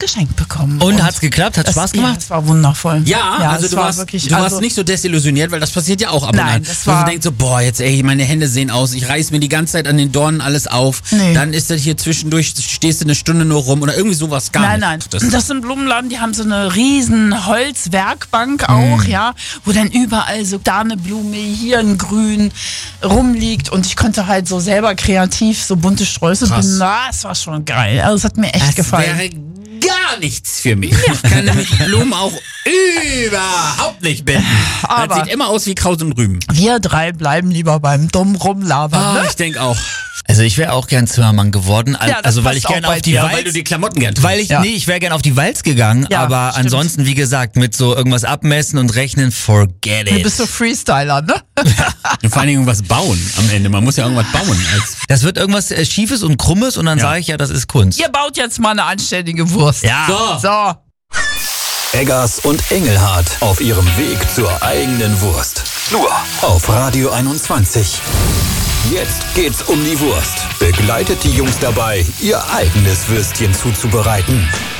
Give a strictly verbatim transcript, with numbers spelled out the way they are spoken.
geschenkt bekommen. Und, und hat's geklappt? Hat das, Spaß gemacht? Ja, es war wundervoll. Ja, ja also du, war warst, wirklich, du also, warst nicht so desillusioniert, weil das passiert ja auch ab und nein, an. Das Wo war, du denkst so, boah, jetzt ey, meine Hände sehen aus, ich reiß mir die ganze Zeit an den Dornen alles auf. Nee. Dann ist das hier zwischendurch, stehst du eine Stunde nur rum oder irgendwie sowas gar nein, nicht. Nein, nein. Das sind Blumenladen, die haben so eine riesen Holzwerkbank auch, mm. ja, wo dann überall so da eine Blume, hier ein Grün rumliegt und ich konnte halt so selber kreativ so bunte Sträuße binden. Na, es war schon geil. Also es hat mir echt das gefallen. Wäre gar nichts für mich. Ich kann nämlich Blumen auch überhaupt nicht binden. Aber das sieht immer aus wie Kraut und Rüben. Wir drei bleiben lieber beim dummen Rumlabern. Oh, ne? ich denke auch. Also ich wäre auch gern Zimmermann geworden, Ja, das also weil passt ich gerne auch bei auf die dir. Walz, Weil du die Klamotten gern trägst. weil ich Ja. nee, ich wäre gern auf die Walz gegangen, Ja, aber stimmt. ansonsten wie gesagt mit so irgendwas abmessen und rechnen, forget Du it. bist so Freestyler, ne? Und vor allem irgendwas bauen am Ende. Man muss ja irgendwas bauen. Als Das wird irgendwas äh, Schiefes und Krummes und dann Ja. sage ich ja, das ist Kunst. Ihr baut jetzt mal eine anständige Wurst. Ja. so. So. Eggers und Engelhardt auf ihrem Weg zur eigenen Wurst. Nur auf Radio einundzwanzig. Jetzt geht's um die Wurst. Begleitet die Jungs dabei, ihr eigenes Würstchen zuzubereiten.